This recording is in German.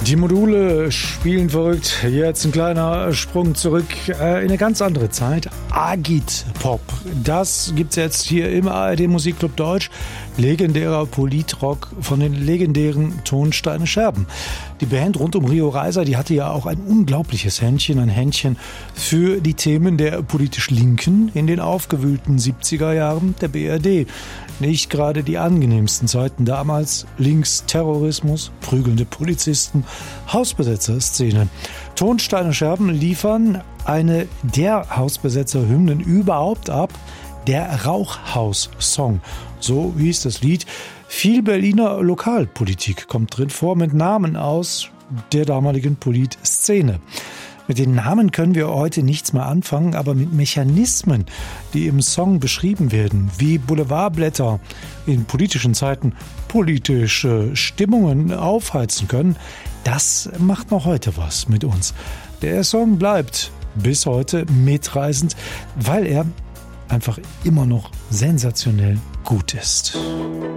Die Module spielen verrückt. Jetzt ein kleiner Sprung zurück in eine ganz andere Zeit. Agitpop. Das gibt's jetzt hier im ARD Musikclub Deutsch. Legendärer Politrock von den legendären Tonsteine Scherben. Die Band rund um Rio Reiser, die hatte ja auch ein unglaubliches Händchen, ein Händchen für die Themen der politisch Linken in den aufgewühlten 70er Jahren der BRD. Nicht gerade die angenehmsten Zeiten damals. Linksterrorismus, prügelnde Polizisten, Hausbesetzer-Szene. Tonsteine Scherben liefern eine der Hausbesetzer-Hymnen überhaupt ab. Der Rauchhaus-Song. So hieß das Lied. Viel Berliner Lokalpolitik kommt drin vor mit Namen aus der damaligen Politszene. Mit den Namen können wir heute nichts mehr anfangen, aber mit Mechanismen, die im Song beschrieben werden, wie Boulevardblätter in politischen Zeiten politische Stimmungen aufheizen können, das macht noch heute was mit uns. Der Song bleibt bis heute mitreißend, weil er einfach immer noch sensationell gut ist.